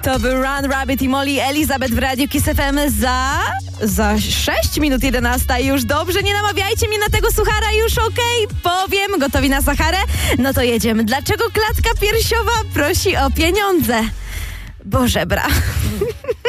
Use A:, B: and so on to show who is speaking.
A: To był Run Rabbit i Molly Elizabeth w Radiu Kiss FM za 6 minut 11. Już dobrze, nie namawiajcie mnie na tego suchara, już okej, powiem. Gotowi na Saharę? No to jedziemy. Dlaczego klatka piersiowa prosi o pieniądze? Bo żebra.